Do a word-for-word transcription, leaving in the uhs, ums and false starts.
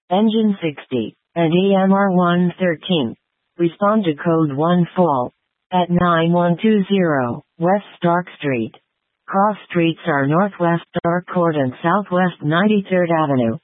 Engine sixty, and E M R one thirteen. Respond to code one fall at nine one two zero West Stark Street. Cross streets are Northwest Stark Court and Southwest ninety-third Avenue.